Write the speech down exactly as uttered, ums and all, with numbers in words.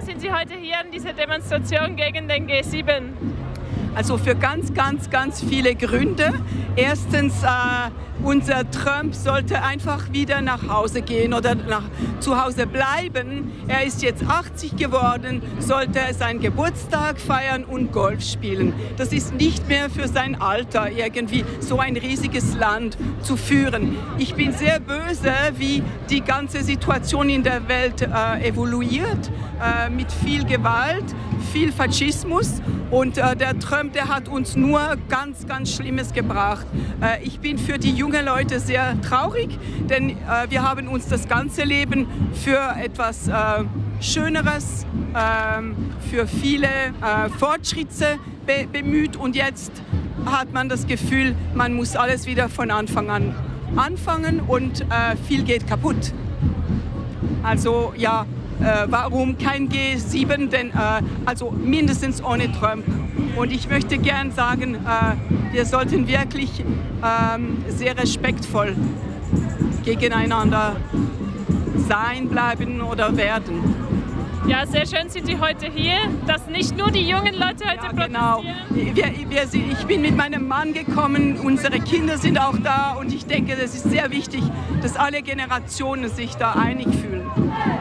sind Sie heute hier an dieser Demonstration gegen den G sieben? Also für ganz, ganz, ganz viele Gründe. Erstens, äh, unser Trump sollte einfach wieder nach Hause gehen oder nach, zu Hause bleiben. Er ist jetzt achtzig geworden, sollte seinen Geburtstag feiern und Golf spielen. Das ist nicht mehr für sein Alter, irgendwie so ein riesiges Land zu führen. Ich bin sehr böse, wie die ganze Situation in der Welt äh, evoluiert, äh, mit viel Gewalt, viel Faschismus. Und äh, der Trump, der hat uns nur ganz, ganz Schlimmes gebracht. Äh, ich bin für die jungen Leute sehr traurig, denn äh, wir haben uns das ganze Leben für etwas äh, Schöneres, äh, für viele äh, Fortschritte be bemüht. Und jetzt hat man das Gefühl, man muss alles wieder von Anfang an anfangen und äh, viel geht kaputt. Also ja. Äh, warum kein G sieben, denn, äh, also mindestens ohne Trump. Und ich möchte gern sagen, äh, wir sollten wirklich ähm, sehr respektvoll gegeneinander sein, bleiben oder werden. Ja, sehr schön sind Sie heute hier, dass nicht nur die jungen Leute heute ja, genau. protestieren. Wir, wir, ich bin mit meinem Mann gekommen, unsere Kinder sind auch da und ich denke, es ist sehr wichtig, dass alle Generationen sich da einig fühlen.